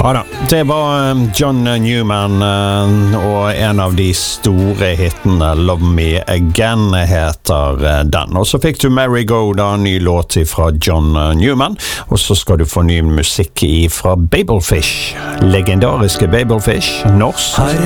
Ja da, det var John Newman og en av de store hitene Love Me Again heter den. Og så fikk du Mary Go, da, ny låt fra John Newman, og så skal du få ny musikk fra Babelfish, legendariske Babelfish, norsk.